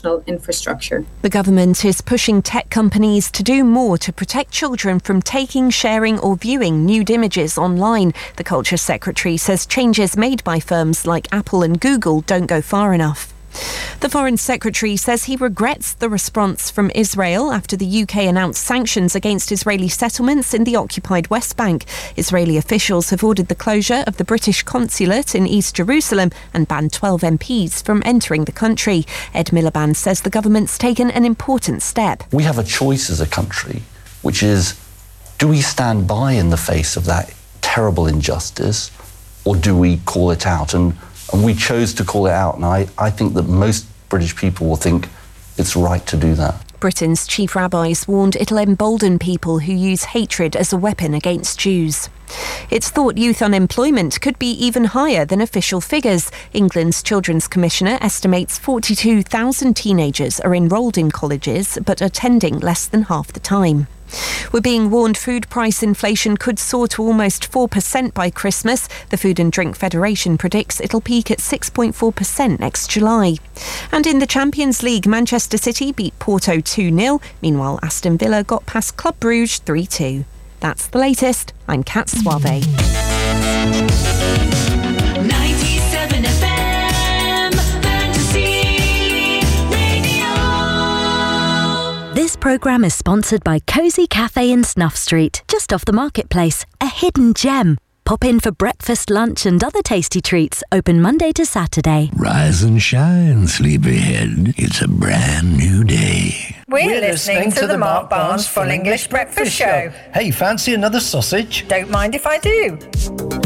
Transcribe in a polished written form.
national infrastructure. The government is pushing tech companies to do more to protect children from taking, sharing or viewing nude images online. The Culture Secretary says changes made by firms like Apple and Google don't go far enough. The Foreign Secretary says he regrets the response from Israel after the UK announced sanctions against Israeli settlements in the occupied West Bank. Israeli officials have ordered the closure of the British consulate in East Jerusalem and banned 12 MPs from entering the country. Ed Miliband says the government's taken an important step. We have a choice as a country, which is, do we stand by in the face of that terrible injustice, or do we call it out? And we chose to call it out, and I think that most British people will think it's right to do that. Britain's chief rabbis warned it'll embolden people who use hatred as a weapon against Jews. It's thought youth unemployment could be even higher than official figures. England's Children's Commissioner estimates 42,000 teenagers are enrolled in colleges but attending less than half the time. We're being warned food price inflation could soar to almost 4% by Christmas. The Food and Drink Federation predicts it'll peak at 6.4% next July. And in the Champions League, Manchester City beat Porto 2-0. Meanwhile, Aston Villa got past Club Brugge 3-2. That's the latest. I'm Kat Suave. 97 FM, Fantasy Radio. This programme is sponsored by Cosy Cafe in Snuff Street, just off the marketplace. A hidden gem. Pop in for breakfast, lunch and other tasty treats. Open Monday to Saturday. Rise and shine, sleepyhead. It's a brand new day. We're listening to the Mark Barnes Full English Breakfast Show. Hey, fancy another sausage? Don't mind if I do.